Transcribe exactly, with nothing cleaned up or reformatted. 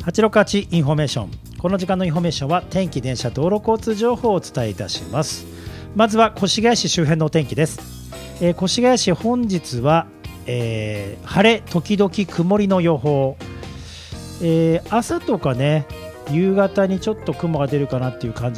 はちろくはちインフォメーション。この時間のインフォメーションは天気、電車、道路交通情報をお伝えいたします。まずは越谷市周辺のお天気です。えー、越谷市本日は、えー、晴れ時々曇りの予報、えー、朝とかね夕方にちょっと雲が出るかなっていう感じ